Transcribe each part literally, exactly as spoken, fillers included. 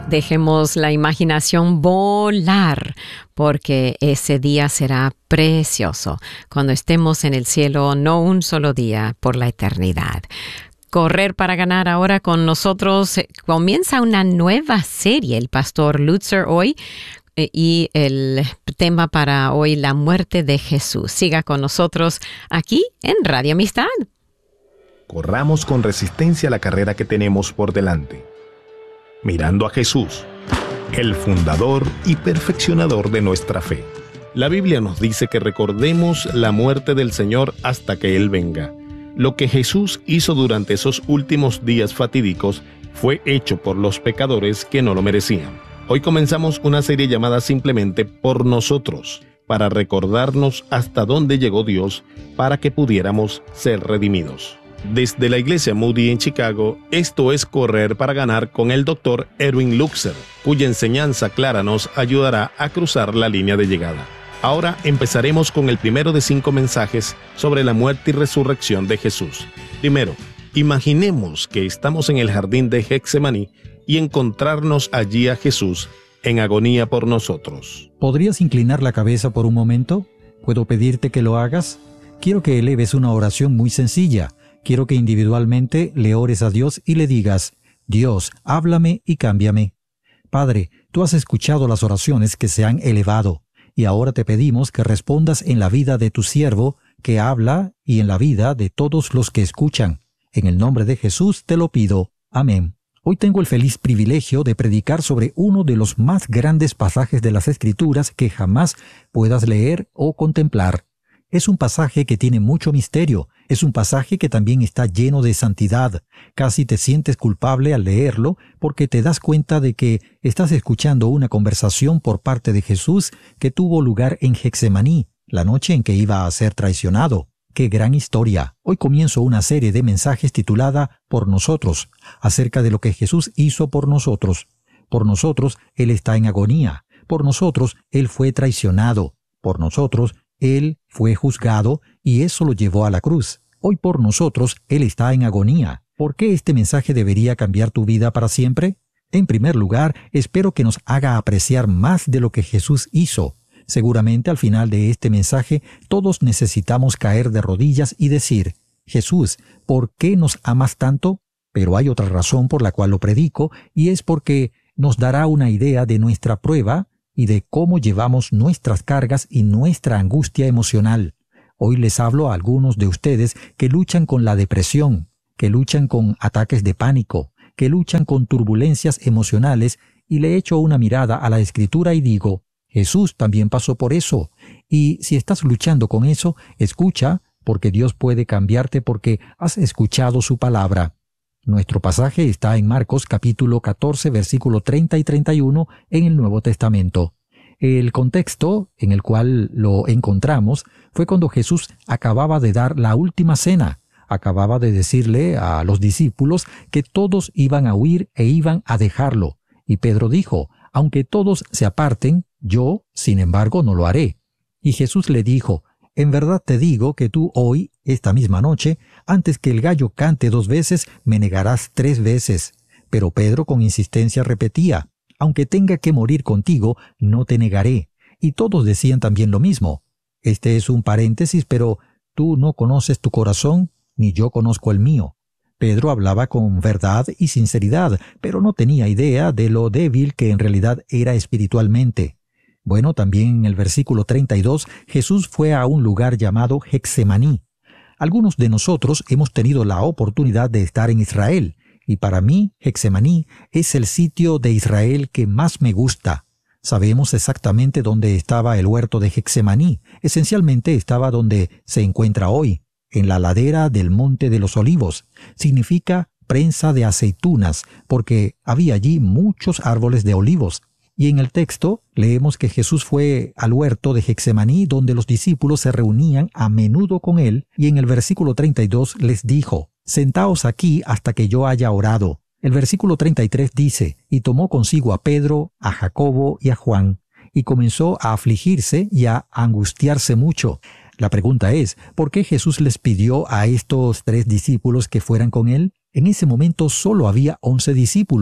Dejemos la imaginación volar, porque ese día será precioso, cuando estemos en el cielo no un solo día, por la eternidad. Correr para ganar ahora con nosotros. Comienza una nueva serie, el pastor Lutzer hoy, y el tema para hoy, la muerte de Jesús. Siga con nosotros aquí en Radio Amistad. Corramos con resistencia la carrera que tenemos por delante, mirando a Jesús, el fundador y perfeccionador de nuestra fe. La Biblia nos dice que recordemos la muerte del Señor hasta que Él venga. Lo que Jesús hizo durante esos últimos días fatídicos fue hecho por los pecadores que no lo merecían. Hoy comenzamos una serie llamada simplemente Por Nosotros, para recordarnos hasta dónde llegó Dios para que pudiéramos ser redimidos. Desde la iglesia Moody en Chicago, esto es Correr para Ganar con el doctor Erwin Lutzer, cuya enseñanza clara nos ayudará a cruzar la línea de llegada. Ahora empezaremos con el primero de cinco mensajes sobre la muerte y resurrección de Jesús. Primero, imaginemos que estamos en el jardín de Getsemaní y encontrarnos allí a Jesús en agonía por nosotros. ¿Podrías inclinar la cabeza por un momento? ¿Puedo pedirte que lo hagas? Quiero que eleves una oración muy sencilla. Quiero que individualmente le ores a Dios y le digas: Dios, háblame y cámbiame. Padre, tú has escuchado las oraciones que se han elevado, y ahora te pedimos que respondas en la vida de tu siervo, que habla, y en la vida de todos los que escuchan. En el nombre de Jesús te lo pido. Amén. Hoy tengo el feliz privilegio de predicar sobre uno de los más grandes pasajes de las Escrituras que jamás puedas leer o contemplar. Es un pasaje que tiene mucho misterio, es un pasaje que también está lleno de santidad. Casi te sientes culpable al leerlo porque te das cuenta de que estás escuchando una conversación por parte de Jesús que tuvo lugar en Getsemaní, la noche en que iba a ser traicionado. ¡Qué gran historia! Hoy comienzo una serie de mensajes titulada Por Nosotros, acerca de lo que Jesús hizo por nosotros. Por nosotros, Él está en agonía. Por nosotros, Él fue traicionado. Por nosotros, Él fue juzgado y eso lo llevó a la cruz. Hoy por nosotros, Él está en agonía. ¿Por qué este mensaje debería cambiar tu vida para siempre? En primer lugar, espero que nos haga apreciar más de lo que Jesús hizo. Seguramente al final de este mensaje todos necesitamos caer de rodillas y decir: Jesús, ¿por qué nos amas tanto? Pero hay otra razón por la cual lo predico, y es porque nos dará una idea de nuestra prueba y de cómo llevamos nuestras cargas y nuestra angustia emocional. Hoy les hablo a algunos de ustedes que luchan con la depresión, que luchan con ataques de pánico, que luchan con turbulencias emocionales, y le echo una mirada a la Escritura y digo: Jesús también pasó por eso. Y si estás luchando con eso, escucha, porque Dios puede cambiarte porque has escuchado su palabra. Nuestro pasaje está en Marcos capítulo catorce, versículo treinta y treinta y uno en el Nuevo Testamento. El contexto en el cual lo encontramos fue cuando Jesús acababa de dar la última cena. Acababa de decirle a los discípulos que todos iban a huir e iban a dejarlo. Y Pedro dijo: aunque todos se aparten, yo, sin embargo, no lo haré. Y Jesús le dijo: en verdad te digo que tú hoy, esta misma noche, antes que el gallo cante dos veces, me negarás tres veces. Pero Pedro con insistencia repetía: aunque tenga que morir contigo, no te negaré. Y todos decían también lo mismo. Este es un paréntesis, pero tú no conoces tu corazón, ni yo conozco el mío. Pedro hablaba con verdad y sinceridad, pero no tenía idea de lo débil que en realidad era espiritualmente. Bueno, también en el versículo treinta y dos, Jesús fue a un lugar llamado Getsemaní. Algunos de nosotros hemos tenido la oportunidad de estar en Israel, y para mí, Getsemaní es el sitio de Israel que más me gusta. Sabemos exactamente dónde estaba el huerto de Getsemaní. Esencialmente estaba donde se encuentra hoy, en la ladera del Monte de los Olivos. Significa prensa de aceitunas, porque había allí muchos árboles de olivos. Y en el texto leemos que Jesús fue al huerto de Getsemaní, donde los discípulos se reunían a menudo con él, y en el versículo treinta y dos les dijo: «Sentaos aquí hasta que yo haya orado». El versículo treinta y tres dice: «Y tomó consigo a Pedro, a Jacobo y a Juan, y comenzó a afligirse y a angustiarse mucho». La pregunta es, ¿por qué Jesús les pidió a estos tres discípulos que fueran con él? En ese momento solo había once discípulos.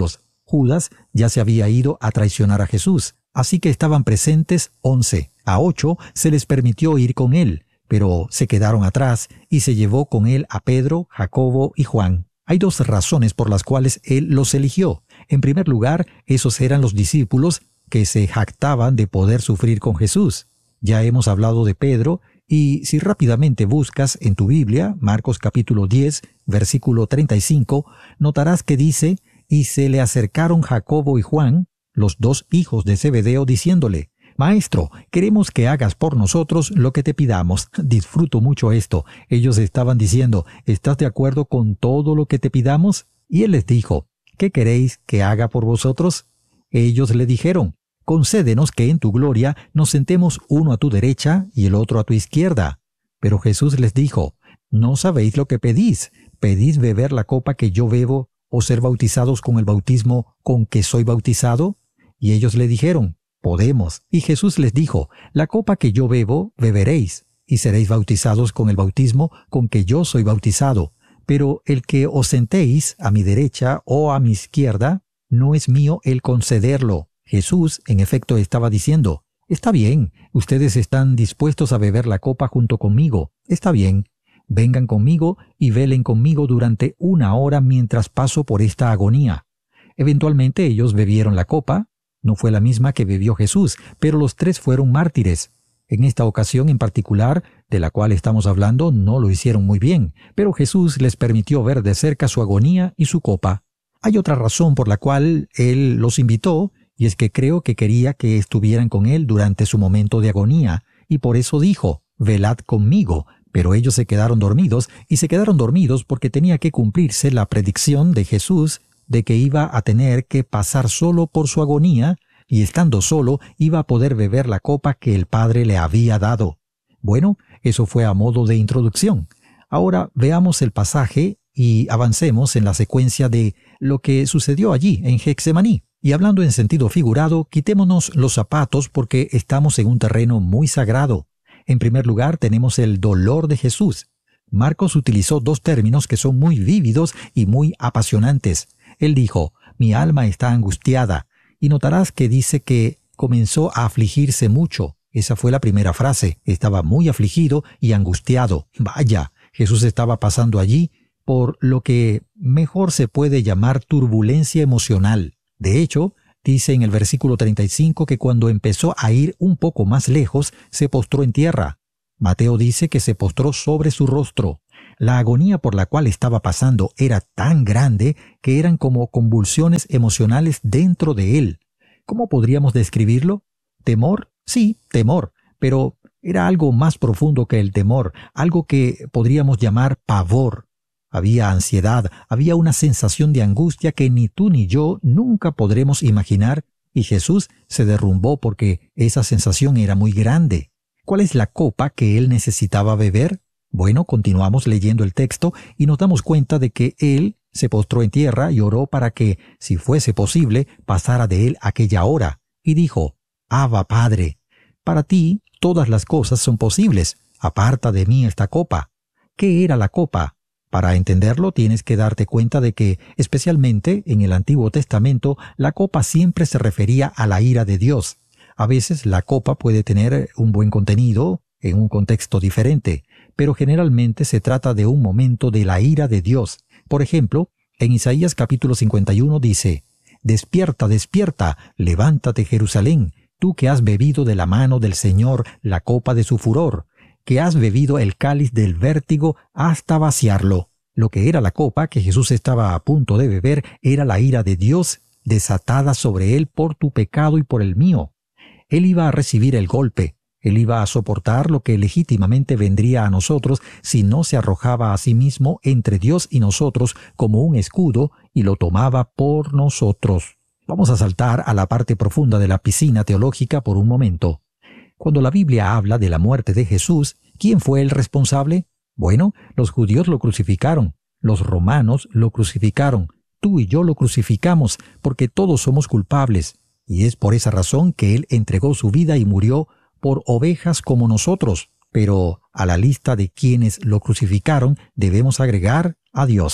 Judas ya se había ido a traicionar a Jesús, así que estaban presentes once. A ocho se les permitió ir con él, pero se quedaron atrás y se llevó con él a Pedro, Jacobo y Juan. Hay dos razones por las cuales él los eligió. En primer lugar, esos eran los discípulos que se jactaban de poder sufrir con Jesús. Ya hemos hablado de Pedro, y si rápidamente buscas en tu Biblia, Marcos capítulo diez, versículo treinta y cinco, notarás que dice, «Y se le acercaron Jacobo y Juan, los dos hijos de Zebedeo, diciéndole, Maestro, queremos que hagas por nosotros lo que te pidamos». Disfruto mucho esto. Ellos estaban diciendo, ¿estás de acuerdo con todo lo que te pidamos? Y él les dijo, ¿qué queréis que haga por vosotros? Ellos le dijeron, concédenos que en tu gloria nos sentemos uno a tu derecha y el otro a tu izquierda. Pero Jesús les dijo, no sabéis lo que pedís. ¿Pedís beber la copa que yo bebo o ser bautizados con el bautismo con que soy bautizado? Y ellos le dijeron, podemos. Y Jesús les dijo, la copa que yo bebo, beberéis, y seréis bautizados con el bautismo con que yo soy bautizado. Pero el que os sentéis a mi derecha o a mi izquierda, no es mío el concederlo. Jesús, en efecto, estaba diciendo, está bien, ustedes están dispuestos a beber la copa junto conmigo. Está bien, vengan conmigo y velen conmigo durante una hora mientras paso por esta agonía. Eventualmente ellos bebieron la copa. No fue la misma que bebió Jesús, pero los tres fueron mártires. En esta ocasión en particular, de la cual estamos hablando, no lo hicieron muy bien, pero Jesús les permitió ver de cerca su agonía y su copa. Hay otra razón por la cual Él los invitó, y es que creo que quería que estuvieran con Él durante su momento de agonía, y por eso dijo, velad conmigo. Pero ellos se quedaron dormidos, y se quedaron dormidos porque tenía que cumplirse la predicción de Jesús de que iba a tener que pasar solo por su agonía, y estando solo iba a poder beber la copa que el Padre le había dado. Bueno, eso fue a modo de introducción. Ahora veamos el pasaje y avancemos en la secuencia de lo que sucedió allí en Getsemaní. Y hablando en sentido figurado, quitémonos los zapatos porque estamos en un terreno muy sagrado. En primer lugar, tenemos el dolor de Jesús. Marcos utilizó dos términos que son muy vívidos y muy apasionantes. Él dijo, mi alma está angustiada, y notarás que dice que comenzó a afligirse mucho. Esa fue la primera frase. Estaba muy afligido y angustiado. Vaya, Jesús estaba pasando allí por lo que mejor se puede llamar turbulencia emocional. De hecho, dice en el versículo treinta y cinco que cuando empezó a ir un poco más lejos, se postró en tierra. Mateo dice que se postró sobre su rostro. La agonía por la cual estaba pasando era tan grande que eran como convulsiones emocionales dentro de él. ¿Cómo podríamos describirlo? ¿Temor? Sí, temor, pero era algo más profundo que el temor, algo que podríamos llamar pavor. Había ansiedad, había una sensación de angustia que ni tú ni yo nunca podremos imaginar, y Jesús se derrumbó porque esa sensación era muy grande. ¿Cuál es la copa que él necesitaba beber? Bueno, continuamos leyendo el texto y nos damos cuenta de que él se postró en tierra y oró para que, si fuese posible, pasara de él aquella hora. Y dijo, Abba, Padre, para ti todas las cosas son posibles. Aparta de mí esta copa. ¿Qué era la copa? Para entenderlo tienes que darte cuenta de que, especialmente en el Antiguo Testamento, la copa siempre se refería a la ira de Dios. A veces la copa puede tener un buen contenido en un contexto diferente, pero generalmente se trata de un momento de la ira de Dios. Por ejemplo, en Isaías capítulo cincuenta y uno dice, «Despierta, despierta, levántate Jerusalén, tú que has bebido de la mano del Señor la copa de su furor, que has bebido el cáliz del vértigo hasta vaciarlo». Lo que era la copa que Jesús estaba a punto de beber era la ira de Dios desatada sobre él por tu pecado y por el mío. Él iba a recibir el golpe. Él iba a soportar lo que legítimamente vendría a nosotros si no se arrojaba a sí mismo entre Dios y nosotros como un escudo y lo tomaba por nosotros. Vamos a saltar a la parte profunda de la piscina teológica por un momento. Cuando la Biblia habla de la muerte de Jesús, ¿quién fue el responsable? Bueno, los judíos lo crucificaron, los romanos lo crucificaron, tú y yo lo crucificamos porque todos somos culpables. Y es por esa razón que Él entregó su vida y murió por ovejas como nosotros. Pero a la lista de quienes lo crucificaron debemos agregar a Dios.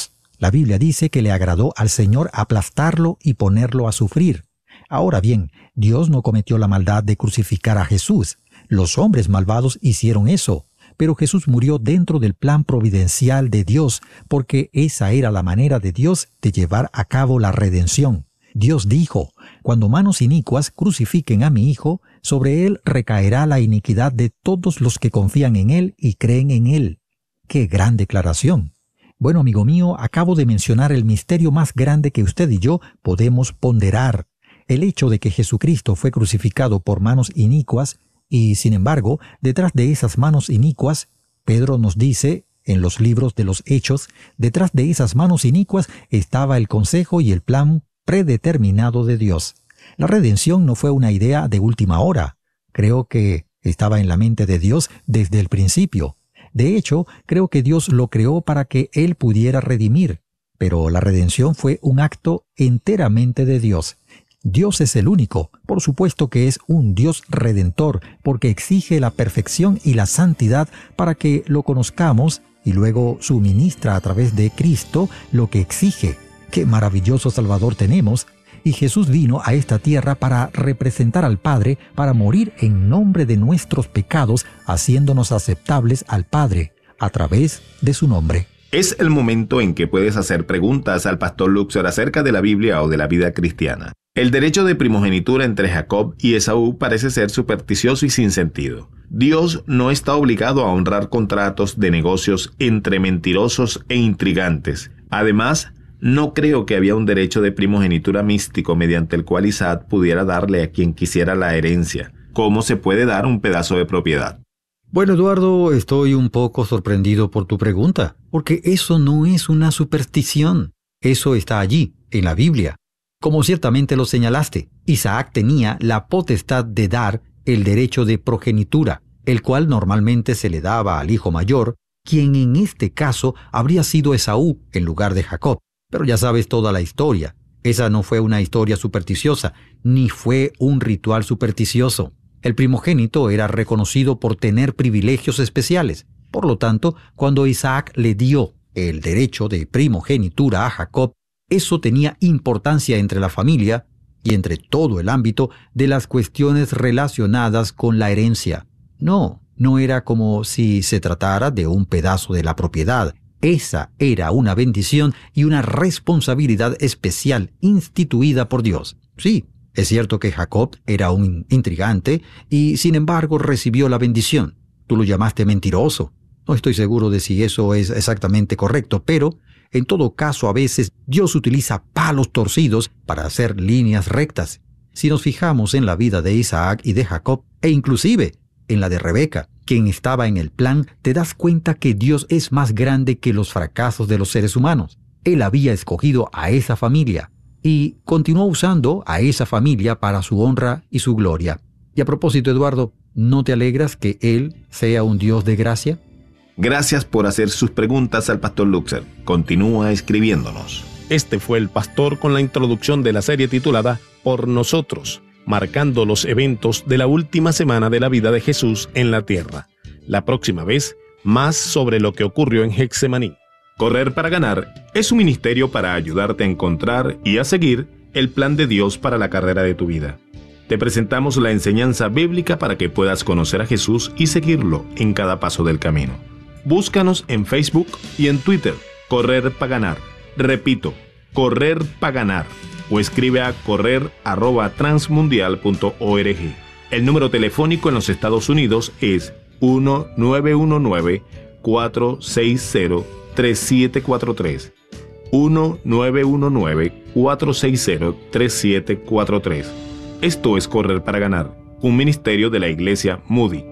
La Biblia dice que le agradó al Señor aplastarlo y ponerlo a sufrir. Ahora bien, Dios no cometió la maldad de crucificar a Jesús. Los hombres malvados hicieron eso, pero Jesús murió dentro del plan providencial de Dios, porque esa era la manera de Dios de llevar a cabo la redención. Dios dijo: cuando manos inicuas crucifiquen a mi Hijo, sobre él recaerá la iniquidad de todos los que confían en él y creen en él. ¡Qué gran declaración! Bueno, amigo mío, acabo de mencionar el misterio más grande que usted y yo podemos ponderar. El hecho de que Jesucristo fue crucificado por manos inicuas, y sin embargo, detrás de esas manos inicuas, Pedro nos dice en los libros de los Hechos, detrás de esas manos inicuas estaba el consejo y el plan predeterminado de Dios. La redención no fue una idea de última hora. Creo que estaba en la mente de Dios desde el principio. De hecho, creo que Dios lo creó para que Él pudiera redimir. Pero la redención fue un acto enteramente de Dios. Dios es el único. Por supuesto que es un Dios redentor, porque exige la perfección y la santidad para que lo conozcamos y luego suministra a través de Cristo lo que exige. ¡Qué maravilloso Salvador tenemos! Y Jesús vino a esta tierra para representar al Padre, para morir en nombre de nuestros pecados, haciéndonos aceptables al Padre, a través de su nombre. Es el momento en que puedes hacer preguntas al pastor Luxor acerca de la Biblia o de la vida cristiana. El derecho de primogenitura entre Jacob y Esaú parece ser supersticioso y sin sentido. Dios no está obligado a honrar contratos de negocios entre mentirosos e intrigantes. Además, no creo que había un derecho de primogenitura místico mediante el cual Isaac pudiera darle a quien quisiera la herencia. ¿Cómo se puede dar un pedazo de propiedad? Bueno, Eduardo, estoy un poco sorprendido por tu pregunta, porque eso no es una superstición. Eso está allí, en la Biblia. Como ciertamente lo señalaste, Isaac tenía la potestad de dar el derecho de progenitura, el cual normalmente se le daba al hijo mayor, quien en este caso habría sido Esaú en lugar de Jacob. Pero ya sabes toda la historia. Esa no fue una historia supersticiosa, ni fue un ritual supersticioso. El primogénito era reconocido por tener privilegios especiales. Por lo tanto, cuando Isaac le dio el derecho de primogenitura a Jacob, eso tenía importancia entre la familia y entre todo el ámbito de las cuestiones relacionadas con la herencia. No, no era como si se tratara de un pedazo de la propiedad. Esa era una bendición y una responsabilidad especial instituida por Dios. Sí, es cierto que Jacob era un intrigante y sin embargo recibió la bendición. Tú lo llamaste mentiroso. No estoy seguro de si eso es exactamente correcto, pero en todo caso a veces Dios utiliza palos torcidos para hacer líneas rectas. Si nos fijamos en la vida de Isaac y de Jacob, e inclusive en la de Rebeca, quien estaba en el plan, te das cuenta que Dios es más grande que los fracasos de los seres humanos. Él había escogido a esa familia y continuó usando a esa familia para su honra y su gloria. Y a propósito, Eduardo, ¿no te alegras que Él sea un Dios de gracia? Gracias por hacer sus preguntas al pastor Luxor. Continúa escribiéndonos. Este fue el pastor con la introducción de la serie titulada Por Nosotros, marcando los eventos de la última semana de la vida de Jesús en la tierra. La próxima vez, más sobre lo que ocurrió en Getsemaní. Correr para ganar es un ministerio para ayudarte a encontrar y a seguir el plan de Dios para la carrera de tu vida. Te presentamos la enseñanza bíblica para que puedas conocer a Jesús y seguirlo en cada paso del camino. Búscanos en Facebook y en Twitter, Correr para ganar. Repito, Correr para ganar. O escribe a correr arroba transmundial punto org. El número telefónico en los Estados Unidos es uno nueve uno nueve, cuatro seis cero, tres siete cuatro tres. uno nueve uno nueve, cuatro seis cero, tres siete cuatro tres. Esto es Correr para ganar, un ministerio de la Iglesia Moody.